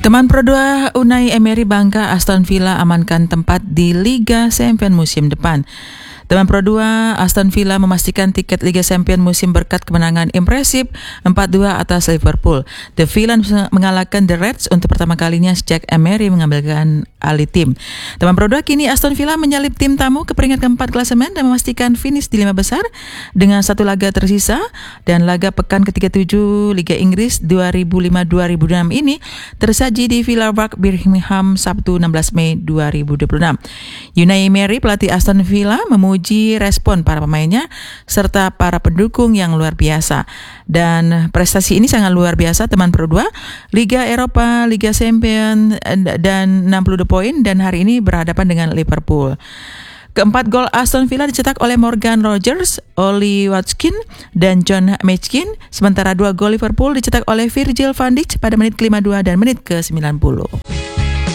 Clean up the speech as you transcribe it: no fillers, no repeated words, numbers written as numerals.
Teman Pro 2 Unai Emery bangga Aston Villa amankan tempat di Liga Champions musim depan. Teman Pro 2 Aston Villa memastikan tiket Liga Champions musim berkat kemenangan impresif 4-2 atas Liverpool. The Villains mengalahkan The Reds untuk pertama kalinya sejak Emery mengambilkan alih tim. Teman Pro 2 kini Aston Villa menyalip tim tamu ke peringkat keempat klasemen dan memastikan finish di 5 besar dengan satu laga tersisa, dan laga pekan ke-37 Liga Inggris 2005-2006 ini tersaji di Villa Park, Birmingham, Sabtu 16 Mei 2026. Unai Emery, pelatih Aston Villa, memuji respon para pemainnya serta para pendukung yang luar biasa. Dan prestasi ini sangat luar biasa teman Pro 2, Liga Eropa, Liga Champions dan 62 poin, dan hari ini berhadapan dengan Liverpool. Keempat gol Aston Villa dicetak oleh Morgan Rogers, Ollie Watkins, dan John McGinn, sementara 2 gol Liverpool dicetak oleh Virgil van Dijk pada menit ke-52 dan menit ke-90.